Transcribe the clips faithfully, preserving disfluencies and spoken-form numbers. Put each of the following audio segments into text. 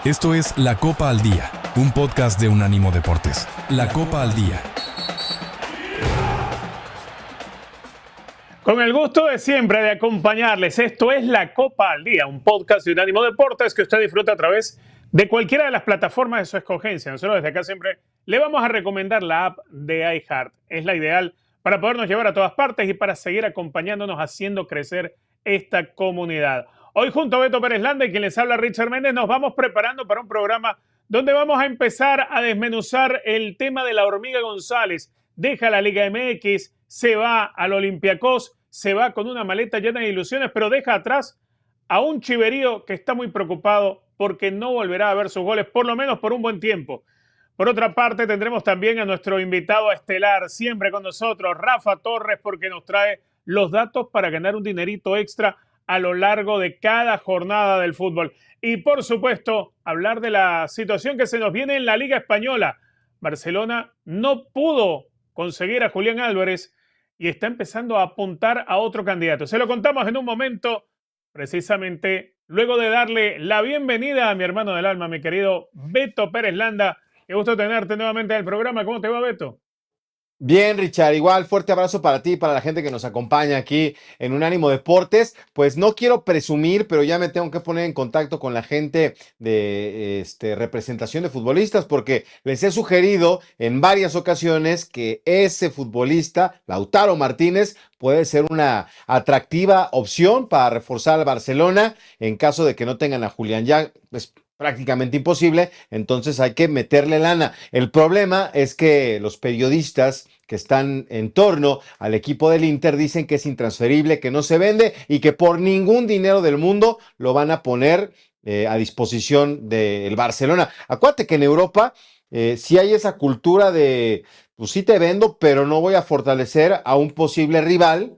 Esto es La Copa al Día, un podcast de Unánimo Deportes. La Copa al Día. Con el gusto de siempre de acompañarles, esto es La Copa al Día, un podcast de Unánimo Deportes que usted disfruta a través de cualquiera de las plataformas de su escogencia. Nosotros desde acá siempre le vamos a recomendar la app de iHeart. Es la ideal para podernos llevar a todas partes y para seguir acompañándonos haciendo crecer esta comunidad. Hoy junto a Beto Pérez Landa y quien les habla Richard Méndez nos vamos preparando para un programa donde vamos a empezar a desmenuzar el tema de la Hormiga González. Deja la Liga M X, se va al Olympiacos, se va con una maleta llena de ilusiones, pero deja atrás a un Chiverío que está muy preocupado porque no volverá a ver sus goles, por lo menos por un buen tiempo. Por otra parte, tendremos también a nuestro invitado estelar, siempre con nosotros, Rafa Torres, porque nos trae los datos para ganar un dinerito extra a lo largo de cada jornada del fútbol. Y por supuesto, hablar de la situación que se nos viene en la Liga Española. Barcelona no pudo conseguir a Julián Álvarez y está empezando a apuntar a otro candidato. Se lo contamos en un momento, precisamente luego de darle la bienvenida a mi hermano del alma, mi querido Beto Pérez Landa. Qué gusto tenerte nuevamente en el programa. ¿Cómo te va, Beto? Bien, Richard, igual fuerte abrazo para ti y para la gente que nos acompaña aquí en Unánimo Deportes. Pues no quiero presumir, pero ya me tengo que poner en contacto con la gente de este, representación de futbolistas porque les he sugerido en varias ocasiones que ese futbolista, Lautaro Martínez, puede ser una atractiva opción para reforzar al Barcelona en caso de que no tengan a Julián ya, pues prácticamente imposible, entonces hay que meterle lana. El problema es que los periodistas que están en torno al equipo del Inter dicen que es intransferible, que no se vende y que por ningún dinero del mundo lo van a poner eh, a disposición del Barcelona. Acuérdate que en Europa eh, sí hay esa cultura de, pues sí te vendo, pero no voy a fortalecer a un posible rival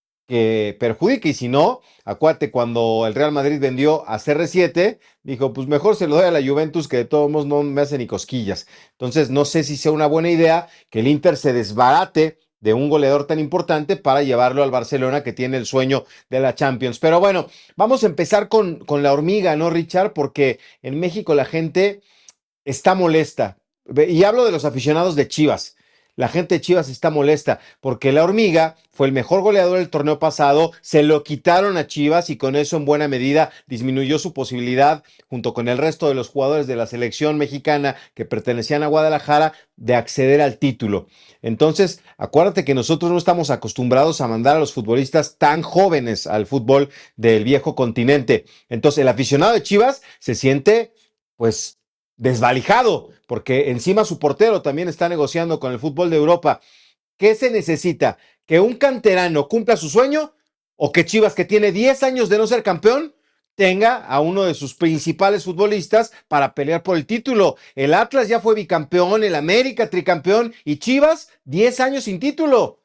que perjudique, y si no, acuérdate cuando el Real Madrid vendió a C R siete, dijo, pues mejor se lo doy a la Juventus que de todos modos no me hace ni cosquillas. Entonces no sé si sea una buena idea que el Inter se desbarate de un goleador tan importante para llevarlo al Barcelona que tiene el sueño de la Champions. Pero bueno, vamos a empezar con, con la hormiga, ¿no, Richard? Porque en México la gente está molesta. Y hablo de los aficionados de Chivas. La gente de Chivas está molesta porque la hormiga fue el mejor goleador del torneo pasado, se lo quitaron a Chivas y con eso en buena medida disminuyó su posibilidad, junto con el resto de los jugadores de la selección mexicana que pertenecían a Guadalajara, de acceder al título. Entonces, acuérdate que nosotros no estamos acostumbrados a mandar a los futbolistas tan jóvenes al fútbol del viejo continente. Entonces, el aficionado de Chivas se siente, pues, desvalijado, porque encima su portero también está negociando con el fútbol de Europa. ¿Qué se necesita? ¿Que un canterano cumpla su sueño o que Chivas, que tiene diez años de no ser campeón, tenga a uno de sus principales futbolistas para pelear por el título? El Atlas ya fue bicampeón, el América tricampeón y Chivas diez años sin título.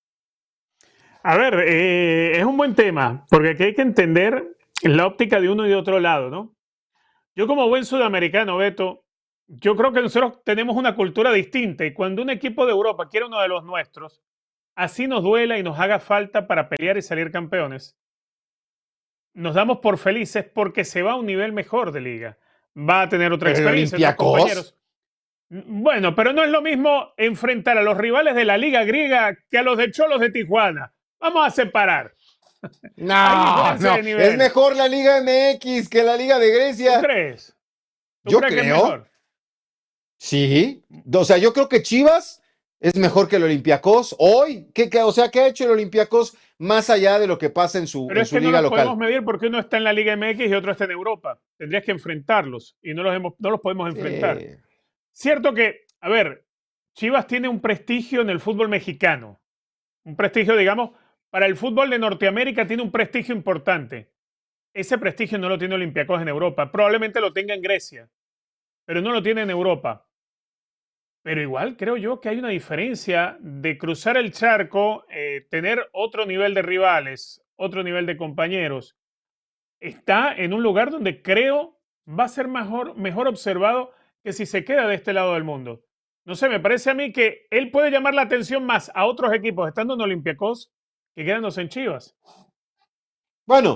A ver, eh, es un buen tema, porque aquí hay que entender la óptica de uno y de otro lado, ¿no? Yo como buen sudamericano, Beto, yo creo que nosotros tenemos una cultura distinta y cuando un equipo de Europa quiere uno de los nuestros, así nos duela y nos haga falta para pelear y salir campeones, nos damos por felices porque se va a un nivel mejor de liga. Va a tener otra Pero el experiencia, otros Olympiacos, compañeros. Bueno, pero no es lo mismo enfrentar a los rivales de la liga griega que a los de Cholos de Tijuana. Vamos a separar. Hay no, diferencia no, de nivel. es mejor la Liga M X que la Liga de ¿Tú Grecia. crees? ¿Tú Yo crees que es creo. mejor? Sí, o sea, yo creo que Chivas es mejor que el Olympiacos hoy. ¿Qué, qué- o sea, ¿qué ha hecho el Olympiacos más allá de lo que pasa en su, Pero en es su que no liga los podemos local? medir porque uno está en la Liga M X y otro está en Europa. Tendrías que enfrentarlos y no los, hemos, no los podemos enfrentar. Sí. Cierto que, a ver, Chivas tiene un prestigio en el fútbol mexicano. Un prestigio, digamos, para el fútbol de Norteamérica tiene un prestigio importante. Ese prestigio no lo tiene Olympiacos en Europa. Probablemente lo tenga en Grecia, pero no lo tiene en Europa. Pero igual creo yo que hay una diferencia de cruzar el charco, eh, tener otro nivel de rivales, otro nivel de compañeros. Está en un lugar donde creo va a ser mejor, mejor observado que si se queda de este lado del mundo. No sé, me parece a mí que él puede llamar la atención más a otros equipos estando en Olympiacos que quedándose en Chivas. Bueno,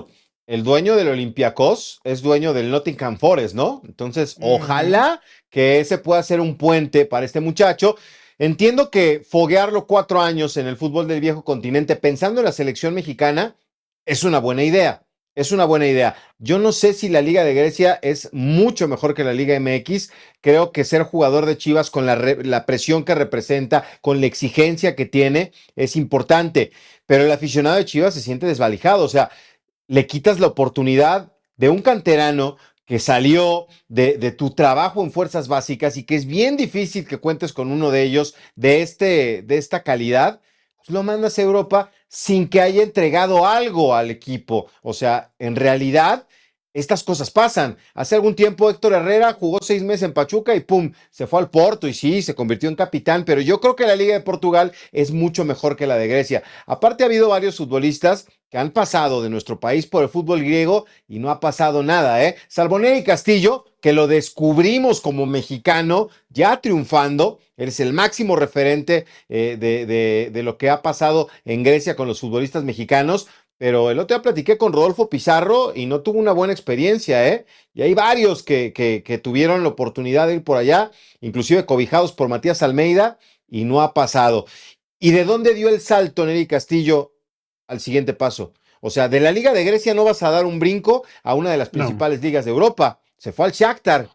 el dueño del Olympiacos es dueño del Nottingham Forest, ¿no? Entonces, Ujú. ojalá que ese pueda ser un puente para este muchacho. Entiendo que foguearlo cuatro años en el fútbol del viejo continente, pensando en la selección mexicana, es una buena idea. Es una buena idea. Yo no sé si la Liga de Grecia es mucho mejor que la Liga M X. Creo que ser jugador de Chivas con la, re- la presión que representa, con la exigencia que tiene, es importante. Pero el aficionado de Chivas se siente desvalijado. O sea, le quitas la oportunidad de un canterano que salió de, de, tu trabajo en fuerzas básicas y que es bien difícil que cuentes con uno de ellos de, este, de esta calidad, pues lo mandas a Europa sin que haya entregado algo al equipo. O sea, en realidad, estas cosas pasan. Hace algún tiempo Héctor Herrera jugó seis meses en Pachuca y pum, se fue al Porto y sí, se convirtió en capitán, pero yo creo que la Liga de Portugal es mucho mejor que la de Grecia. Aparte ha habido varios futbolistas que han pasado de nuestro país por el fútbol griego y no ha pasado nada, ¿eh? Salvo Neri Castillo, que lo descubrimos como mexicano, ya triunfando, eres el máximo referente eh, de, de, de lo que ha pasado en Grecia con los futbolistas mexicanos, pero el otro día platiqué con Rodolfo Pizarro y no tuvo una buena experiencia, ¿eh? Y hay varios que, que, que tuvieron la oportunidad de ir por allá, inclusive cobijados por Matías Almeida, y no ha pasado. ¿Y de dónde dio el salto Neri Castillo al siguiente paso? O sea, de la Liga de Grecia no vas a dar un brinco a una de las No. principales ligas de Europa. Se fue al Shakhtar,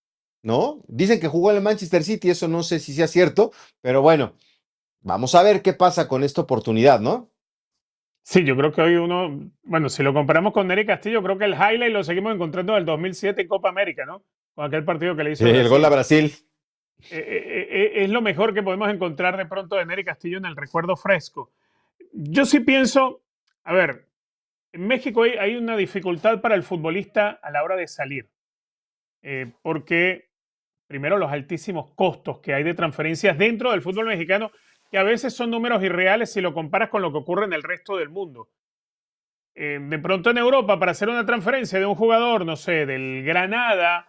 ¿no? Dicen que jugó en el Manchester City, eso no sé si sea cierto, pero bueno, vamos a ver qué pasa con esta oportunidad, ¿no? Sí, yo creo que hoy uno, bueno, si lo comparamos con Nery Castillo, creo que el highlight lo seguimos encontrando en el dos mil siete en Copa América, ¿no? Con aquel partido que le hizo El gol a Brasil. Brasil. Eh, eh, eh, es lo mejor que podemos encontrar de pronto de Nery Castillo en el recuerdo fresco. Yo sí pienso, a ver, en México hay, hay una dificultad para el futbolista a la hora de salir, eh, porque primero los altísimos costos que hay de transferencias dentro del fútbol mexicano, que a veces son números irreales si lo comparas con lo que ocurre en el resto del mundo. Eh, de pronto en Europa, para hacer una transferencia de un jugador, no sé, del Granada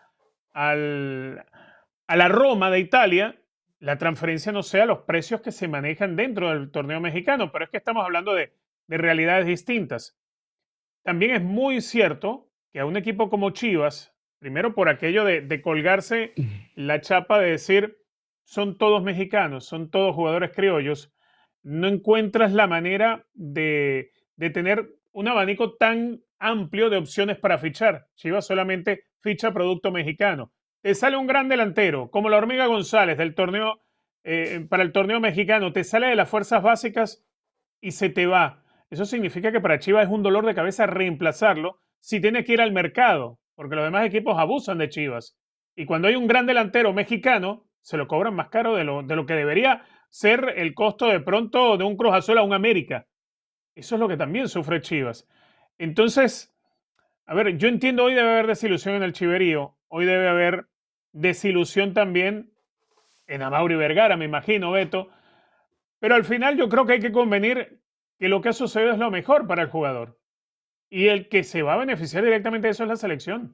al, a la Roma de Italia, la transferencia no sea los precios que se manejan dentro del torneo mexicano, pero es que estamos hablando de, de realidades distintas. También es muy cierto que a un equipo como Chivas, primero por aquello de, de colgarse la chapa de decir son todos mexicanos, son todos jugadores criollos, no encuentras la manera de, de tener un abanico tan amplio de opciones para fichar. Chivas solamente ficha producto mexicano. Te sale un gran delantero, como la Hormiga González del torneo, eh, para el torneo mexicano, te sale de las fuerzas básicas y se te va. Eso significa que para Chivas es un dolor de cabeza reemplazarlo si tiene que ir al mercado, porque los demás equipos abusan de Chivas. Y cuando hay un gran delantero mexicano, se lo cobran más caro de lo, de lo que debería ser el costo de pronto de un Cruz Azul a un América. Eso es lo que también sufre Chivas. Entonces, a ver, yo entiendo hoy debe haber desilusión en el Chiverío, hoy debe haber desilusión también en Amauri Vergara, me imagino, Beto, pero al final yo creo que hay que convenir que lo que ha sucedido es lo mejor para el jugador. Y el que se va a beneficiar directamente de eso es la selección.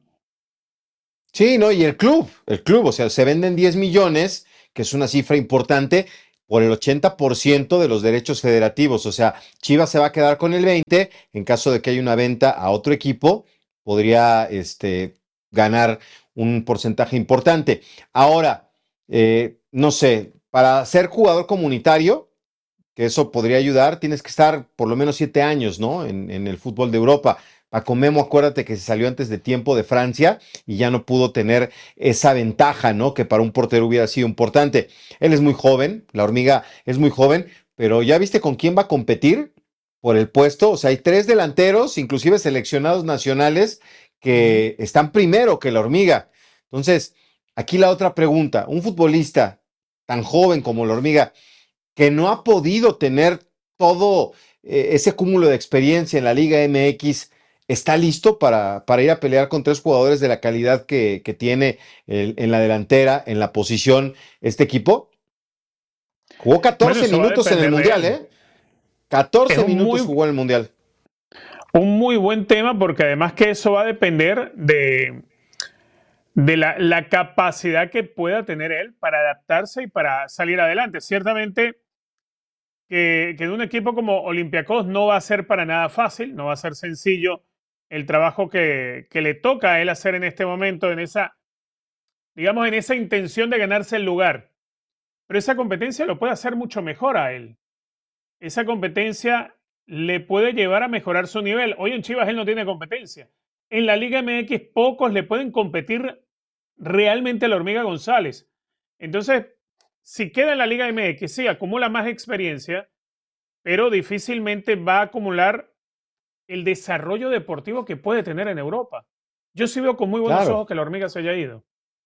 Sí, ¿no? Y el club, el club, o sea, se venden diez millones, que es una cifra importante, por el ochenta por ciento de los derechos federativos. O sea, Chivas se va a quedar con el veinte, en caso de que haya una venta a otro equipo, podría este, ganar un porcentaje importante. Ahora, eh, no sé, para ser jugador comunitario, que eso podría ayudar, tienes que estar por lo menos siete años, ¿no? En, en el fútbol de Europa. Paco Memo, acuérdate que se salió antes de tiempo de Francia y ya no pudo tener esa ventaja, ¿no? Que para un portero hubiera sido importante. Él es muy joven, la hormiga es muy joven, pero ¿ya viste con quién va a competir por el puesto? O sea, hay tres delanteros, inclusive seleccionados nacionales, Ujú. que están primero que la hormiga. Entonces, aquí la otra pregunta, un futbolista tan joven como la hormiga, que no ha podido tener todo eh, ese cúmulo de experiencia en la Liga M X, ¿está listo para, para ir a pelear con tres jugadores de la calidad que, que tiene el, en la delantera, en la posición, este equipo? Jugó Bueno, catorce eso va a minutos en el depender de Mundial, él. ¿eh? Es catorce un minutos muy, jugó en el Mundial. un muy buen tema porque además que eso va a depender de, de la, la capacidad que pueda tener él para adaptarse y para salir adelante. Ciertamente que, que en un equipo como Olympiacos no va a ser para nada fácil, no va a ser sencillo el trabajo que, que le toca a él hacer en este momento, en esa, digamos, en esa intención de ganarse el lugar. Pero esa competencia lo puede hacer mucho mejor a él. Esa competencia le puede llevar a mejorar su nivel. Hoy en Chivas él no tiene competencia. En la Liga M X pocos le pueden competir realmente a la Hormiga González. Entonces, si queda en la Liga M X, sí, acumula más experiencia, pero difícilmente va a acumular el desarrollo deportivo que puede tener en Europa. Yo sí veo con muy buenos Claro. ojos que la Hormiga se haya ido.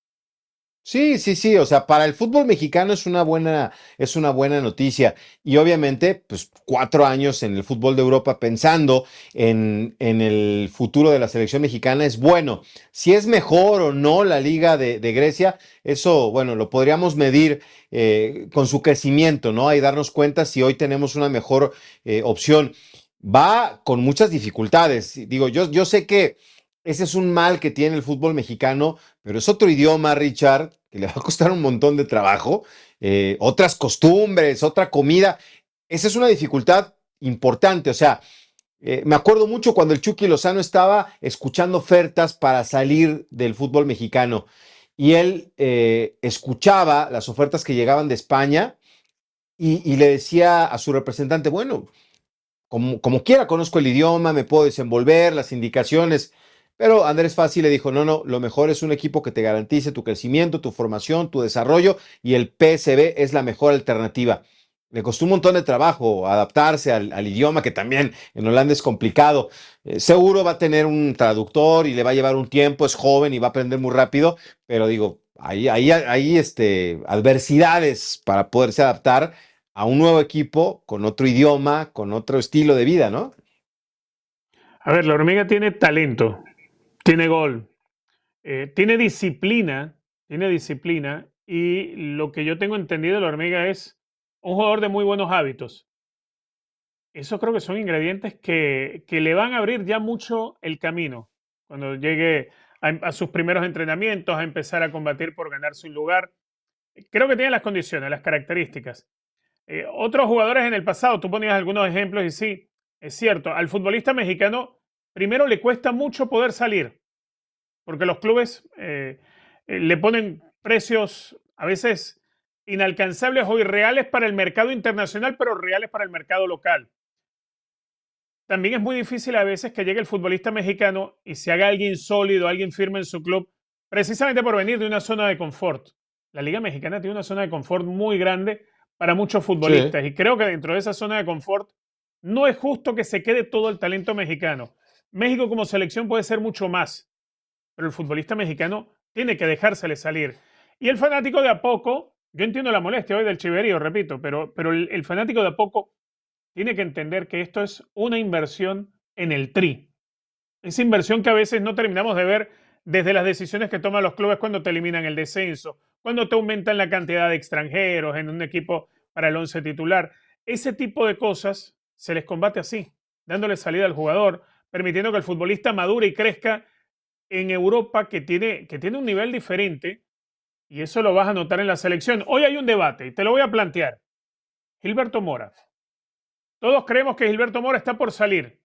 Sí, sí, sí, o sea, para el fútbol mexicano es una buena, es una buena noticia. Y obviamente, pues cuatro años en el fútbol de Europa pensando en, en el futuro de la selección mexicana es bueno. Si es mejor o no la Liga de, de Grecia, eso, bueno, lo podríamos medir eh, con su crecimiento, ¿no? Y darnos cuenta si hoy tenemos una mejor eh, opción. Va con muchas dificultades. Digo, yo, yo sé que ese es un mal que tiene el fútbol mexicano, pero es otro idioma, Richard, que le va a costar un montón de trabajo, eh, otras costumbres, otra comida. Esa es una dificultad importante. O sea, eh, me acuerdo mucho cuando el Chucky Lozano estaba escuchando ofertas para salir del fútbol mexicano y él eh, escuchaba las ofertas que llegaban de España y, y le decía a su representante, bueno, como, como quiera, conozco el idioma, me puedo desenvolver, las indicaciones. Pero Andrés Fassi le dijo, no, no, lo mejor es un equipo que te garantice tu crecimiento, tu formación, tu desarrollo y el P S V es la mejor alternativa. Le costó un montón de trabajo adaptarse al, al idioma, que también en Holanda es complicado. Eh, seguro va a tener un traductor y le va a llevar un tiempo, es joven y va a aprender muy rápido, pero digo, hay, hay, hay este, adversidades para poderse adaptar a un nuevo equipo con otro idioma, con otro estilo de vida, ¿no? A ver, la Hormiga tiene talento, tiene gol, eh, tiene disciplina, tiene disciplina y lo que yo tengo entendido de la Hormiga es un jugador de muy buenos hábitos. Eso creo que son ingredientes que, que le van a abrir ya mucho el camino cuando llegue a, a sus primeros entrenamientos, a empezar a combatir por ganarse un lugar. Creo que tiene las condiciones, las características. Eh, otros jugadores en el pasado, tú ponías algunos ejemplos y sí, es cierto, al futbolista mexicano primero le cuesta mucho poder salir, porque los clubes eh, eh, le ponen precios a veces inalcanzables o irreales para el mercado internacional, pero reales para el mercado local. También es muy difícil a veces que llegue el futbolista mexicano y se haga alguien sólido, alguien firme en su club, precisamente por venir de una zona de confort. La Liga Mexicana tiene una zona de confort muy grande para muchos Sí. futbolistas y creo que dentro de esa zona de confort no es justo que se quede todo el talento mexicano. México como selección puede ser mucho más, pero el futbolista mexicano tiene que dejársele salir. Y el fanático de a poco, yo entiendo la molestia hoy del chiverío, repito, pero, pero el, el fanático de a poco tiene que entender que esto es una inversión en el tri. Esa inversión que a veces no terminamos de ver desde las decisiones que toman los clubes cuando te eliminan el descenso, cuando te aumentan la cantidad de extranjeros en un equipo para el once titular. Ese tipo de cosas se les combate así, dándole salida al jugador, permitiendo que el futbolista madure y crezca en Europa, que tiene, que tiene un nivel diferente, y eso lo vas a notar en la selección. Hoy hay un debate y te lo voy a plantear. Gilberto Mora. Todos creemos que Gilberto Mora está por salir.